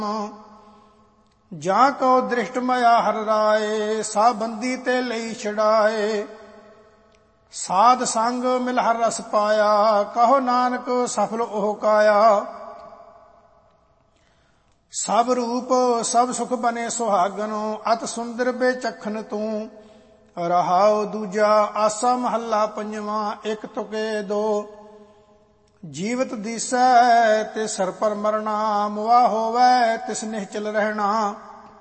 ਜਾਂ ਕਉ ਦ੍ਰਿਸ਼ਟ ਮਇਆ ਹਰ ਰਾਏ, ਸਾ ਬੰਦੀ ਤੇ ਲਈ ਛਡਾਏ। ਸਾਧ ਸੰਗ ਮਿਲ ਹਰ ਰਸ ਪਾਇਆ, ਕਹੋ ਨਾਨਕ ਸਫਲ ਉਹ ਕਾਇਆ। ਸਭ ਰੂਪ ਸਭ ਸੁਖ ਬਨੇ ਸੁਹਾਗਨ, ਅਤ ਸੁੰਦਰ ਬੇਚਖਨ ਤੂੰ। ਰਹਾਉ ਦੂਜਾ ਆਸਾ ਮਹੱਲਾ ਪੰਜਵਾਂ, ਇੱਕ ਤੁਕੇ ਦੋ। ਜੀਵਤ ਦੀਸੈ ਤੇ ਸਰ ਪਰ ਮਰਨਾ, ਮੁਆ ਹੋਵੈ ਤਿਸ ਨਿਹਚਲ ਰਹਿਣਾ।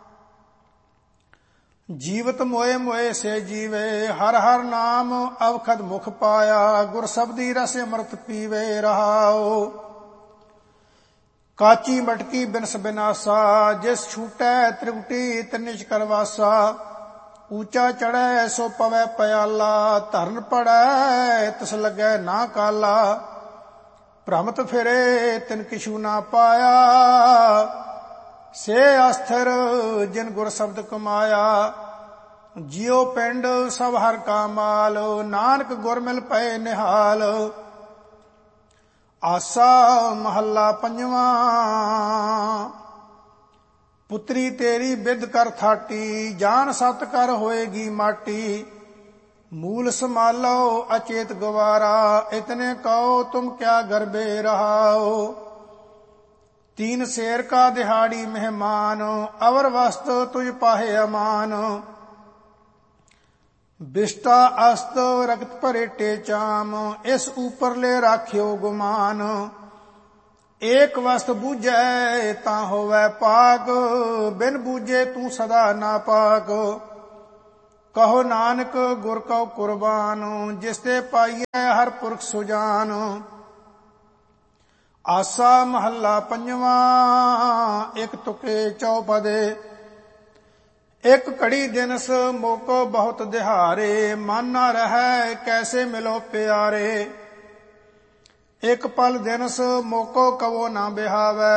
ਜੀਵਤ ਮੋਏ ਮੋਏ ਸੇ ਜੀਵੇ, ਹਰ ਹਰ ਨਾਮ ਅਵਖਦ ਮੁਖ ਪਾਇਆ। ਗੁਰ ਸਬਦੀ ਰਸ ਅੰਮ੍ਰਿਤ ਪੀਵੇ। ਰਹਾਉ ਕਾਚੀ ਮਟਕੀ ਬਿਨਸ ਬਿਨਾਸਾ, ਜਿਸ ਛੂਟੈ ਤ੍ਰਿਵਟੀ ਤਿਨਿਛ ਕਰਵਾਸਾ। ਊਚਾ ਚੜੈ ਸੋ ਪਵੈ ਪਿਆਲਾ, ਧਰਨ ਪੜੈ ਤਿਸ ਲੱਗੈ ਨਾ ਕਾਲਾ। ਭ੍ਰਮਤ ਫਿਰੇ ਤਿਨ ਕਿਛੂ ਨਾ ਪਾਇਆ, ਸੇ ਅਸਥਿਰ ਜਿਨ ਗੁਰ ਸ਼ਬਦ ਕਮਾਇਆ। ਜਿਉ ਪਿੰਡ ਸਭ ਹਰ ਕਾ ਮਾਲ, ਨਾਨਕ ਗੁਰ ਮਿਲ ਪਏ ਨਿਹਾਲ। ਆਸਾ ਮਹੱਲਾ ਪੰਜਵਾਂ। ਪੁੱਤਰੀ ਤੇਰੀ ਬਿਦ ਕਰ ਥਾਟੀ, ਜਾਨ ਸਤ ਕਰ ਹੋਏਗੀ ਮਾਟੀ। ਮੂਲ ਸੰਭਾਲੋ ਅਚੇਤ ਗਵਾਰਾ, ਇਤਨੇ ਕਹੋ ਤੁਮ ਕਿਆ ਗਰਬੇ। ਰਹਾਓ तीन शेर का दिहाड़ी मेहमान, अवर वस्त तुझ पाहे अमान। बिष्टा अस्त रक्त परेटे चाम, इस ऊपर ले राख्यो गुमान। एक वस्त बूझे ता होवै पाक, बिन बूझे तू सदा नापाक। कहो नानक गुर कौ कुर्बान, जिसते पाइए हर पुरख सुजान। आसा महला पंजवा, एक तुके चौपदे। एक कड़ी दिनस मोको बहुत दिहारे, मन न रहै कैसे मिलो प्यारे। एक पल दिनस मोको कवो न बिहावै,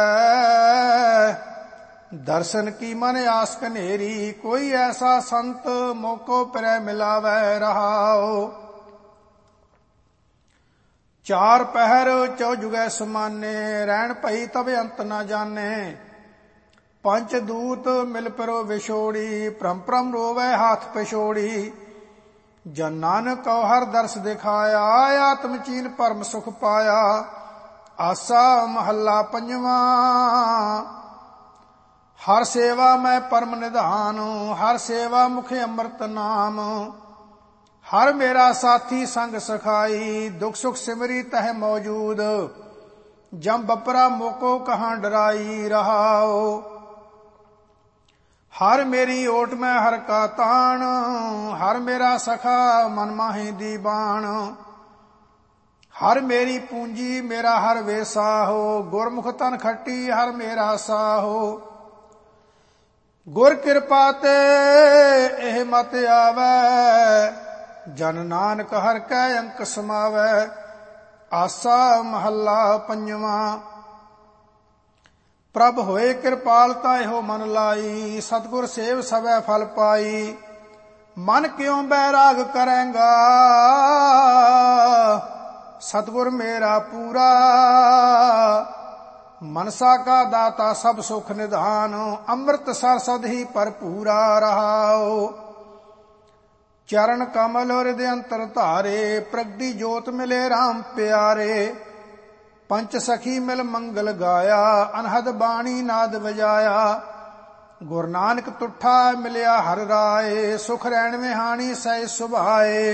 दर्शन की मन आस कनेरी। कोई ऐसा संत मोको पिरै मिलावै। रहाओ चार पहर चौ जुगै समाने, रैन भई तब अंत न जाने। पंच दूत मिल परो विछोड़ी, भ्रम भ्रम रोवै हाथ पिछोड़ी। जन नानक कौ हर दर्श दिखाया, आत्म चीन परम सुख पाया। आसा महला पंजवा। हर सेवा मैं परम निधान, हर सेवा मुखे अमृत नाम। हर मेरा साथी संग सखाई, दुख सुख सिमरी तह मौजूद। जम बपरा मोको कहाँ डराई। रहाओ हर मेरी ओट में हर का तान, हर मेरा सखा मन माहि दीवान। हर मेरी पूंजी मेरा हर वेसा हो, गुरमुख तन खट्टी हर मेरा साहो। गुर कृपा ते एह मत आवै, जन नानक हर कै अंक समावै। आसा महला पंजवा। प्रभ होए कृपाल ताहो मन लाई, सतगुर सेव सवै फल पाई। मन क्यों बैराग करेंगा, सतगुर मेरा पूरा। मनसा का दाता सब सुख निधान, अमृत सर सद ही भरपूरा। रहाओ चरण कमल हृदय अंतर धारे, प्रगटी जोत मिले राम प्यारे। पंच सखी मिल मंगल गाया, अनहद बाणी नाद बजाया। गुरु नानक तुठा मिलिया हर राय, सुख रैन विहाणी सह सुभाए।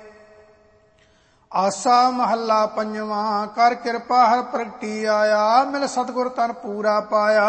आसा महला पंजवा। कर कृपा हर प्रगटी आया, मिल सतगुर तन पूरा पाया।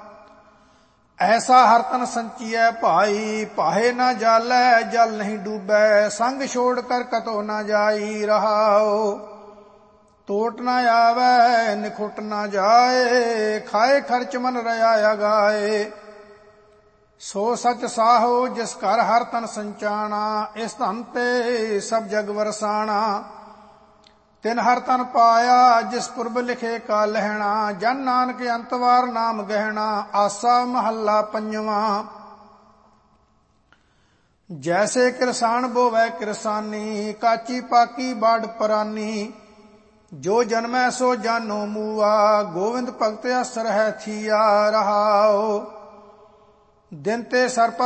ऐसा हर तन संचिय भाई, पाहे न जालै जल नहीं डूबै। संग छोड़ कर कतो न जाई। रहाओ टोट न आवे निखुट न जाए, खाए खर्च मन रया गाए। सो सच साहो जिस कर हर तन संचाना, इस धन ते सब जग वरसाना। तिन हर तन पाया जिस पुरब लिखे का लहना, जन नानक अंतवार नाम गहना। आसा महला पंजवा। जैसे किरसान बोवै किरसानी, काची पाकी बाड़ परानी। ਜੋ ਜਨਮੈ ਸੋ ਜਾਨੋ ਮੂਆ, ਗੋਵਿੰਦ ਭਗਤ ਅਸਰ ਹੈ ਥੀਆ। ਰਹਾਉ ਦਿਨ ਤੇ ਸਰਪ